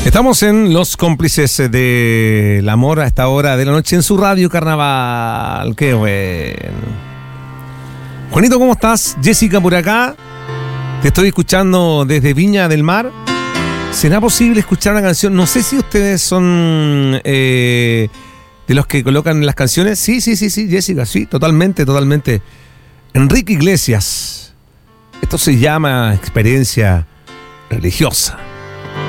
Estamos en Los Cómplices del Amor a esta hora de la noche en su radio Carnaval. Qué bueno. Juanito, ¿cómo estás? Jessica por acá. Te estoy escuchando desde Viña del Mar. ¿Será posible escuchar una canción? No sé si ustedes son de los que colocan las canciones. Sí, Jessica, sí, totalmente. Enrique Iglesias. Esto se llama experiencia religiosa.